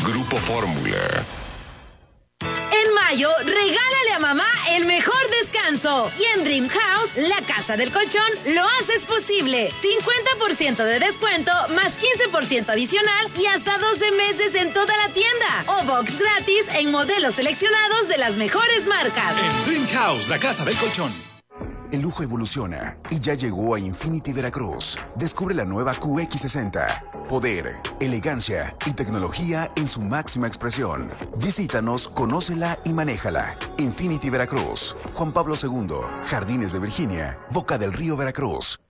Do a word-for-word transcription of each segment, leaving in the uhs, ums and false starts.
Grupo Fórmula. En mayo, regálale a mamá el mejor descanso. Y en Dream House, la casa del colchón, lo haces posible. cincuenta por ciento de descuento, más quince por ciento adicional y hasta doce meses en toda la tienda. O box gratis en modelos seleccionados de las mejores marcas. En Dream House, la casa del colchón. El lujo evoluciona y ya llegó a Infinity Veracruz. Descubre la nueva Q X sesenta. Poder, elegancia y tecnología en su máxima expresión. Visítanos, conócela y manéjala. Infinity Veracruz, Juan Pablo segundo, Jardines de Virginia, Boca del Río, Veracruz.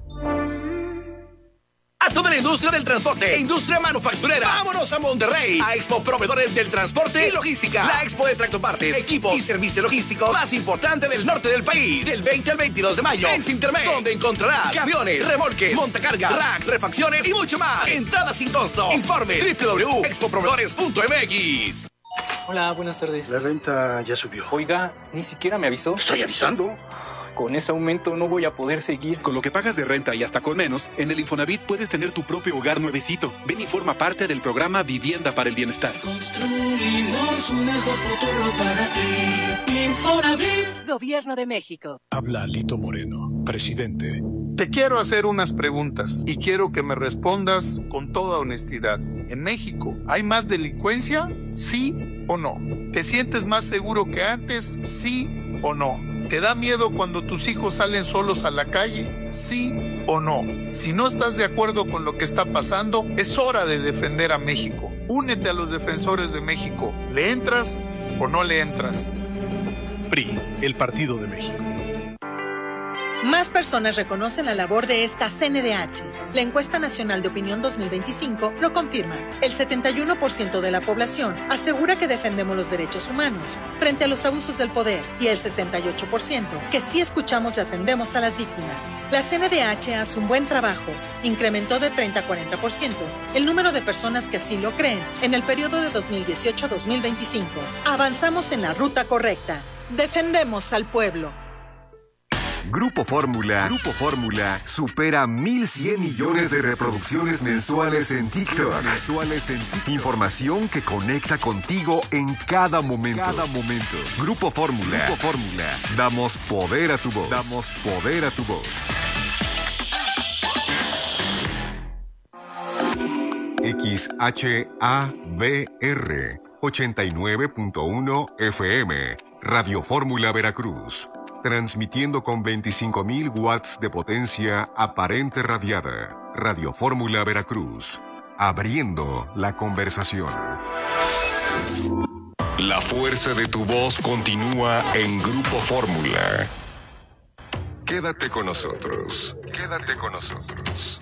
A toda la industria del transporte e industria manufacturera. Vámonos a Monterrey, a Expo Proveedores del Transporte y Logística. La expo de tractopartes, equipos y servicio logístico más importante del norte del país. Del veinte al veintidós de mayo en Cintermed, donde encontrarás camiones, remolques, montacargas, racks, refacciones y mucho más. Entrada sin costo. Informes doble u doble u doble u punto expo proveedores punto m x. Hola, buenas tardes. La renta ya subió. Oiga, ni siquiera me avisó. Estoy avisando. Con ese aumento no voy a poder seguir. Con lo que pagas de renta y hasta con menos, en el Infonavit puedes tener tu propio hogar nuevecito. Ven y forma parte del programa Vivienda para el Bienestar. Construimos un mejor futuro para ti. Infonavit. Gobierno de México. Habla Lito Moreno, presidente. Te quiero hacer unas preguntas y quiero que me respondas con toda honestidad. ¿En México hay más delincuencia? ¿Sí o no? ¿Te sientes más seguro que antes? ¿Sí o no? ¿Te da miedo cuando tus hijos salen solos a la calle? ¿Sí o no? Si no estás de acuerdo con lo que está pasando, es hora de defender a México. Únete a los defensores de México. ¿Le entras o no le entras? P R I, el Partido de México. Más personas reconocen la labor de esta C N D H. La encuesta nacional de opinión dos mil veinticinco lo confirma. El setenta y uno por ciento de la población asegura que defendemos los derechos humanos frente a los abusos del poder y el sesenta y ocho por ciento que sí escuchamos y atendemos a las víctimas. La C N D H hace un buen trabajo. Incrementó de treinta a cuarenta por ciento el número de personas que así lo creen en el periodo de dos mil dieciocho a dos mil veinticinco. Avanzamos en la ruta correcta. Defendemos al pueblo. Grupo Fórmula, Grupo Fórmula supera mil cien millones de reproducciones mensuales en TikTok. Mensuales en TikTok. Información que conecta contigo en cada momento. Cada momento. Grupo Fórmula. Grupo Fórmula. Damos poder a tu voz. Damos poder a tu voz. X H A V R ochenta y nueve punto uno F M. Radio Fórmula Veracruz. Transmitiendo con veinticinco mil watts de potencia aparente radiada. Radio Fórmula Veracruz. Abriendo la conversación. La fuerza de tu voz continúa en Grupo Fórmula. Quédate con nosotros. Quédate con nosotros.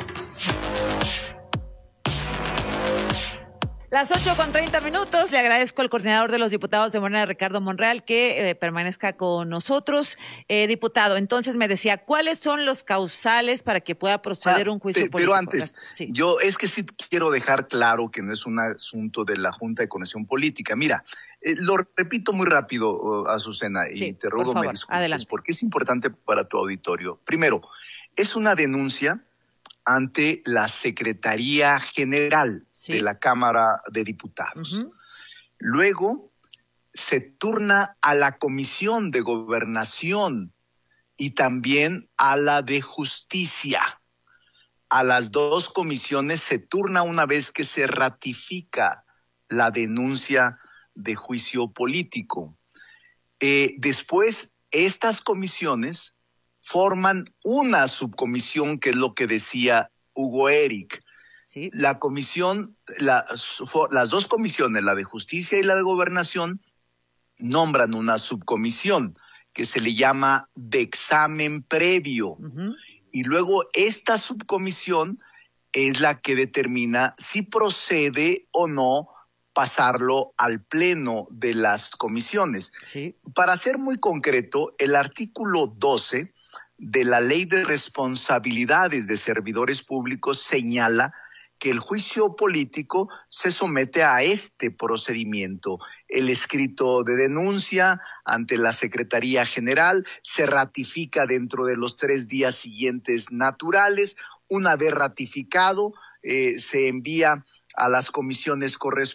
Las ocho con treinta minutos. Le agradezco al coordinador de los diputados de Morena, Ricardo Monreal, que eh, permanezca con nosotros. Eh, diputado, entonces me decía, ¿cuáles son los causales para que pueda proceder ah, un juicio te, político? Pero antes, sí. yo es que sí quiero dejar claro que no es un asunto de la Junta de Coordinación Política. Mira, eh, lo repito muy rápido, uh, Azucena, sí, y te ruego me disculpes, adelante. Porque es importante para tu auditorio. Primero, es una denuncia ante la Secretaría General sí. de la Cámara de Diputados. Uh-huh. Luego se turna a la Comisión de Gobernación y también a la de Justicia. A las dos comisiones se turna una vez que se ratifica la denuncia de juicio político. Eh, después, estas comisiones forman una subcomisión, que es lo que decía Hugo Eric. Sí. La comisión, la, las dos comisiones, la de Justicia y la de Gobernación, nombran una subcomisión que se le llama de examen previo. Uh-huh. Y luego esta subcomisión es la que determina si procede o no pasarlo al pleno de las comisiones. Sí. Para ser muy concreto, el artículo doce de la Ley de Responsabilidades de Servidores Públicos señala que el juicio político se somete a este procedimiento. El escrito de denuncia ante la Secretaría General se ratifica dentro de los tres días siguientes naturales. Una vez ratificado, eh, se envía a las comisiones correspondientes